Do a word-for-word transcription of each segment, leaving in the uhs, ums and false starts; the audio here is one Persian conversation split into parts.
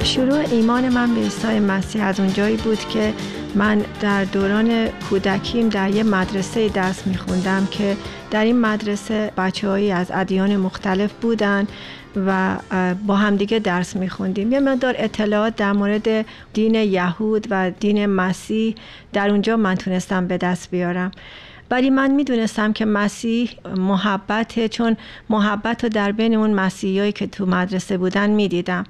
شروع ایمان من به عیسی مسیح از اونجایی بود که من در دوران کودکیم در یه مدرسه درس میخوندم که در این مدرسه بچه‌هایی از ادیان مختلف بودن و با همدیگه درس میخوندیم. یه مقدار اطلاعات در مورد دین یهود و دین مسیح در اونجا من تونستم به دست بیارم. ولی من میدونستم که مسیح محبته، چون محبت رو در بین اون مسیحیایی که تو مدرسه بودن میدیدم.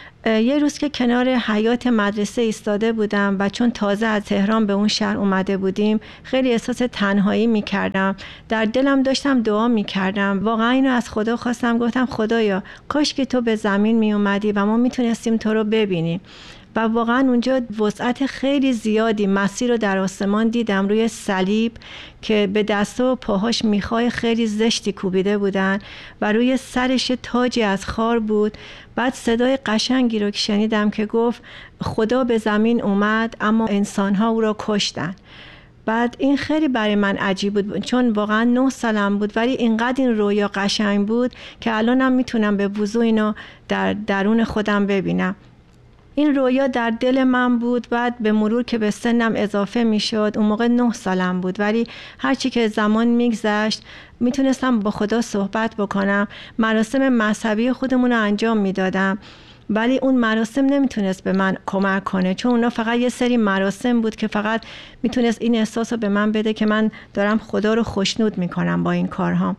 یه روز که کنار حیاط مدرسه ایستاده بودم و چون تازه از تهران به اون شهر اومده بودیم خیلی احساس تنهایی میکردم. در دلم داشتم دعا میکردم، واقعا اینو از خدا خواستم، گفتم خدایا کاش که تو به زمین میومدی و ما میتونستیم تو رو ببینیم. و واقعا اونجا وسعت خیلی زیادی مسیح رو در آسمان دیدم، روی صلیب که به دست و پاهاش میخای خیلی زشتی کوبیده بودن و روی سرش تاجی از خار بود. بعد صدای قشنگی رو که شنیدم که گفت خدا به زمین اومد اما انسانها او را کشتن. بعد این خیلی برای من عجیب بود چون واقعا نه سالم بود، ولی اینقدر این رویا قشنگ بود که الانم میتونم به وضوح اینو در درون خودم ببینم. این رویا در دل من بود. بعد به مرور که به سنم اضافه می شد، اون موقع نه سالم بود، ولی هرچی که زمان میگذشت میتونستم با خدا صحبت بکنم. مراسم مذهبی خودمون رو انجام میدادم، ولی اون مراسم نمیتونست به من کمک کنه، چون اونا فقط یه سری مراسم بود که فقط میتونست این احساس رو به من بده که من دارم خدا رو خوشنود میکنم با این کارهام.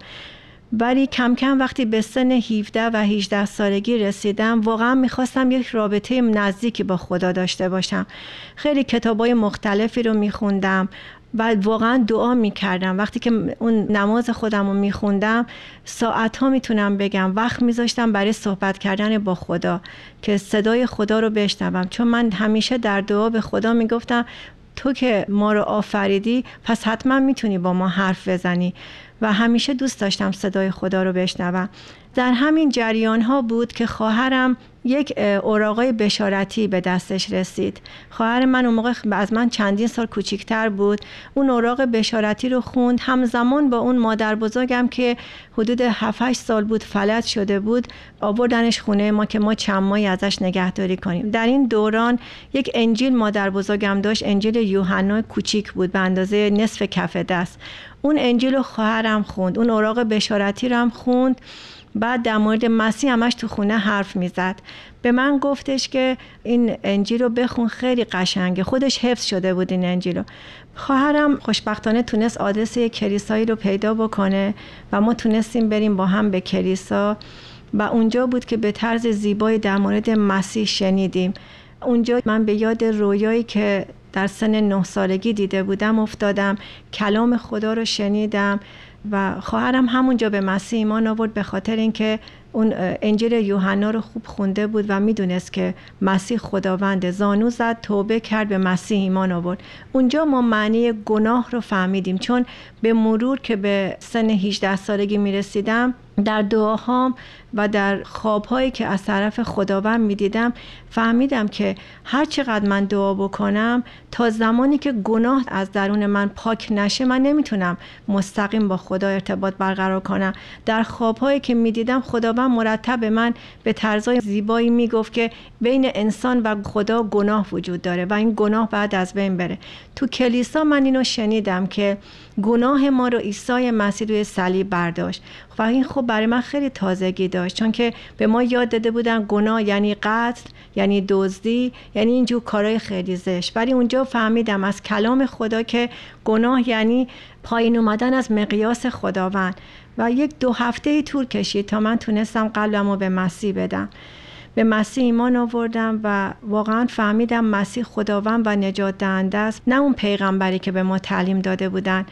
ولی کم کم وقتی به سن هفده و هجده سالگی رسیدم واقعا میخواستم یک رابطه نزدیکی با خدا داشته باشم. خیلی کتابای مختلفی رو میخوندم و واقعا دعا میکردم. وقتی که اون نماز خودم رو میخوندم ساعتها میتونم بگم وقت میذاشتم برای صحبت کردن با خدا که صدای خدا رو بشنوم، چون من همیشه در دعا به خدا میگفتم تو که ما رو آفریدی پس حتما میتونی با ما حرف بزنی و همیشه دوست داشتم صدای خدا رو بشنوم. در همین جریان ها بود که خواهرم یک اوراقای بشارتی به دستش رسید. خواهر من اون موقع از من چندین سال کوچیکتر بود. اون اوراق بشارتی رو خوند، همزمان با اون مادر بزرگم که حدود هفت هشت سال بود فلج شده بود آوردنش خونه ما که ما چند ماهی ازش نگهداری کنیم. در این دوران یک انجیل مادر بزرگم داشت، انجیل یوحنا کوچیک بود به اندازه نصف کف دست. اون انجیل رو خواهرم خوند، اون اوراق بشارتی رو هم خوند. بعد در مورد مسیح همش تو خونه حرف میزد. به من گفتش که این انجیل رو بخون، خیلی قشنگه. خودش حفظ شده بود این انجیل رو. خواهرم خوشبختانه تونست آدرس یک کلیسایی رو پیدا بکنه و ما تونستیم بریم با هم به کلیسا و اونجا بود که به طرز زیبایی در مورد مسیح شنیدیم. اونجا من به یاد رویایی که در سن نه سالگی دیده بودم افتادم، کلام خدا رو شنیدم و خواهرم همونجا به مسیح ایمان آورد به خاطر اینکه اون انجیل یوحنا رو خوب خونده بود و میدونست که مسیح خداونده. زانو زد، توبه کرد، به مسیح ایمان آورد. اونجا ما معنی گناه رو فهمیدیم، چون به مرور که به سن هجده سالگی میرسیدم در دعاهام و در خوابهایی که از طرف خداوند میدیدم فهمیدم که هر چقدر من دعا بکنم تا زمانی که گناه از درون من پاک نشه من نمیتونم مستقیم با خدا ارتباط برقرار کنم. در خوابهایی که میدیدم خداوند مرتب به من به طرزای زیبایی میگفت که بین انسان و خدا گناه وجود داره و این گناه بعد از بین بره. تو کلیسا من اینو شنیدم که گناه ما رو عیسی مسیح روی صلیب برداشت و این خب برای من خیلی تازگی داشت، چون که به ما یاد داده بودن گناه یعنی قتل، یعنی دزدی، یعنی اینجور کارهای خیلی زشت. ولی اونجا فهمیدم از کلام خدا که گناه یعنی پایین اومدن از مقیاس خداوند. و یک دو هفته ای طول کشید تا من تونستم قلبم رو به مسیح بدم. به مسیح ایمان آوردم و واقعا فهمیدم مسیح خداوند و نجات دهنده است، نه اون پیغمبری که به ما تعلیم داده بودن.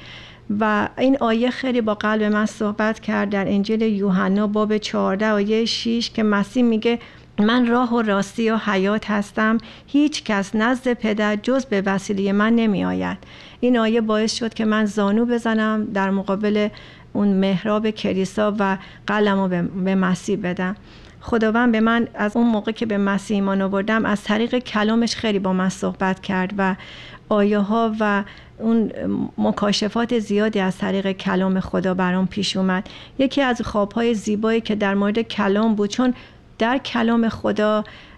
و این آیه خیلی با قلب من صحبت کرد در انجیل یوحنا باب چهارده آیه شش که مسیح میگه من راه و راستی و حیات هستم، هیچ کس نزد پدر جز به وسیله من نمی آید. این آیه باعث شد که من زانو بزنم در مقابل اون محراب کلیسا و قلمو به مسیح بدم. خداوند به من از اون موقع که به مسیح ایمان آوردم از طریق کلامش خیلی با من صحبت کرد و آیه ها و اون مکاشفات زیادی از طریق کلام خدا برام پیش اومد. یکی از خوابهای زیبایی که در مورد کلام بود، چون در کلام خدا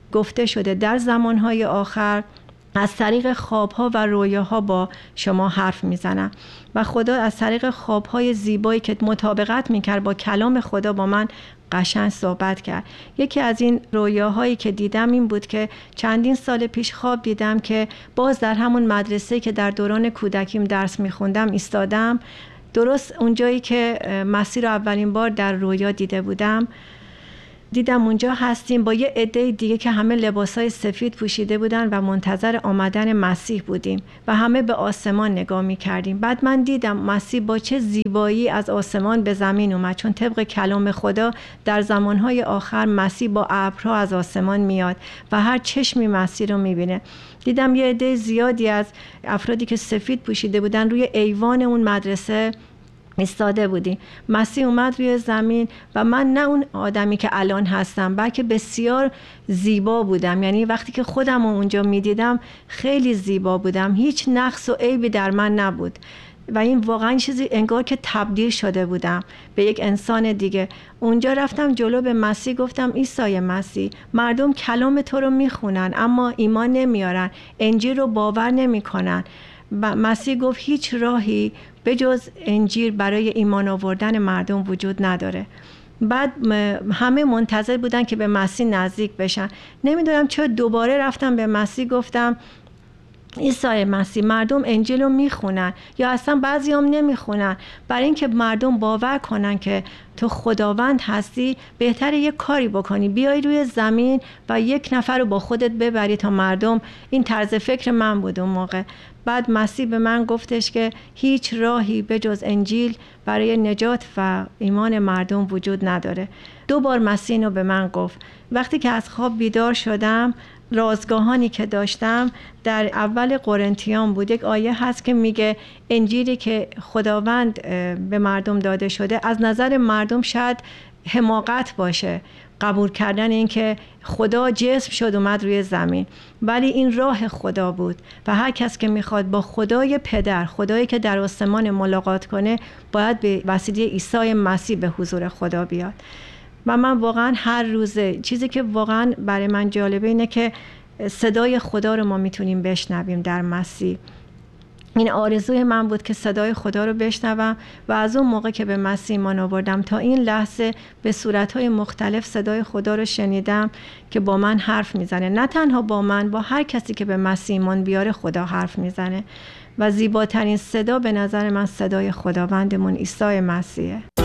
گفته شده در زمانهای آخر از طریق خوابها و رویاها با شما حرف میزنم. و خدا از طریق خوابهای زیبایی که مطابقت میکرد با کلام خدا با من قشنگ صحبت کرد. یکی از این رویاهایی که دیدم این بود که چندین سال پیش خواب دیدم که باز در همون مدرسه که در دوران کودکیم درس میخوندم ایستادم، درست اونجایی که مسیح رو اولین بار در رویا دیده بودم. دیدم اونجا هستیم با یه عده دیگه که همه لباسای سفید پوشیده بودن و منتظر آمدن مسیح بودیم و همه به آسمان نگاه می‌کردیم. بعد من دیدم مسیح با چه زیبایی از آسمان به زمین اومد، چون طبق کلام خدا در زمانهای آخر مسیح با ابرها از آسمان میاد و هر چشمی مسیح رو می‌بینه. دیدم یه عده زیادی از افرادی که سفید پوشیده بودن روی ایوان اون مدرسه ایستاده بودیم. مسیح اومد روی زمین و من نه اون آدمی که الان هستم بلکه بسیار زیبا بودم. یعنی وقتی که خودم رو اونجا میدیدم خیلی زیبا بودم، هیچ نقص و عیبی در من نبود و این واقعا چیزی انگار که تبدیل شده بودم به یک انسان دیگه. اونجا رفتم جلو به مسیح گفتم عیسی مسیح، مردم کلام تو رو میخونن اما ایمان نمیارن، انجیل رو باور نمیکنن. مسیح گفت هیچ راهی به جز انجیل برای ایمان آوردن مردم وجود نداره. بعد همه منتظر بودن که به مسیح نزدیک بشن. نمیدونم چرا دوباره رفتم به مسیح گفتم عیسی مسیح، مردم انجیل رو میخونن یا اصلا بعضی هم نمیخونن، برای اینکه مردم باور کنن که تو خداوند هستی بهتره یک کاری بکنی، بیای روی زمین و یک نفر رو با خودت ببری تا مردم. این طرز فکر من بود اون موقع. بعد مسیح به من گفتش که هیچ راهی به جز انجیل برای نجات و ایمان مردم وجود نداره. دو بار مسیح اینو به من گفت. وقتی که از خواب بیدار شدم، رازگاهانی که داشتم در اول قرنتیان بود. یک آیه هست که میگه انجیلی که خداوند به مردم داده شده از نظر مردم شاید حماقت باشه، قبول کردن این که خدا جسم شد اومد روی زمین، ولی این راه خدا بود و هر کس که میخواد با خدای پدر، خدایی که در آسمان ملاقات کنه، باید به وسیله عیسی مسیح به حضور خدا بیاد. و من واقعا هر روزه چیزی که واقعا برای من جالبه اینه که صدای خدا رو ما میتونیم بشنویم در مسیح. این آرزوی من بود که صدای خدا رو بشنوم و از اون موقع که به مسیح ایمان آوردم تا این لحظه به صورتهای مختلف صدای خدا رو شنیدم که با من حرف میزنه. نه تنها با من، با هر کسی که به مسیح ایمان بیاره خدا حرف میزنه و زیباترین صدا به نظر من صدای خداوندمون عیسی مسیحه.